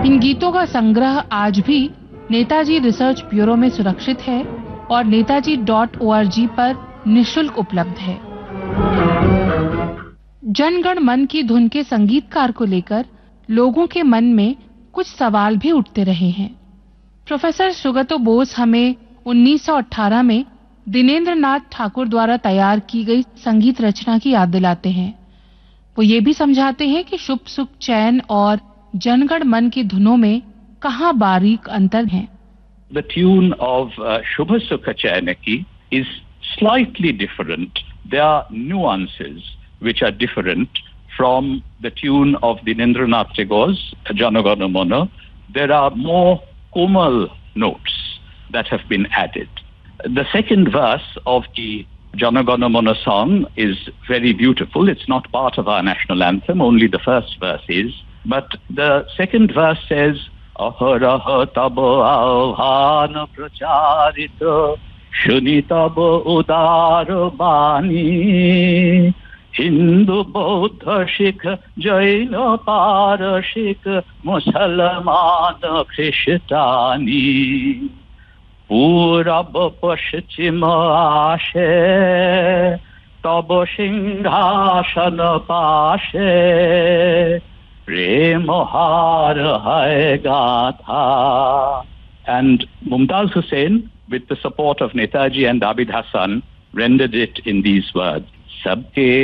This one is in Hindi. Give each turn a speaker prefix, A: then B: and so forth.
A: इन गीतों का संग्रह आज भी नेताजी रिसर्च ब्यूरो में सुरक्षित है और netaji.org पर निःशुल्क उपलब्ध है। जन गण मन की धुन के संगीतकार को लेकर लोगों के मन में कुछ सवाल भी उठते रहे हैं। प्रोफेसर सुगतो बोस हमें 1918 में दिनेंद्र नाथ ठाकुर द्वारा तैयार की गई संगीत रचना की याद दिलाते हैं। वो ये भी समझाते हैं कि शुभ सुख चैन और जनगण मन की धुनों में कहाँ बारीक अंतर है।
B: The tune of Shubha Sukha Chayanaki is slightly different. There are nuances which are different from the tune of Dineन्द्rnath Tagore's Jana Gana Mana. There are more komal notes that have been added. The second verse of the Jana Gana Mana song is very beautiful. It's not part of our national anthem, only the first verse is. But the second verse says, Ahara taba avhana pracharita shuni taba udara bani Hindu Buddha Sikh Jaina Parashik Musalmana Krishtani Purab Paschima Ashe Taba Singhasana Pashe Prem Har Hai Gatha. And Mumtaz Hussain, with the support of Netaji and Abid Hassan, rendered it in these words. Sabke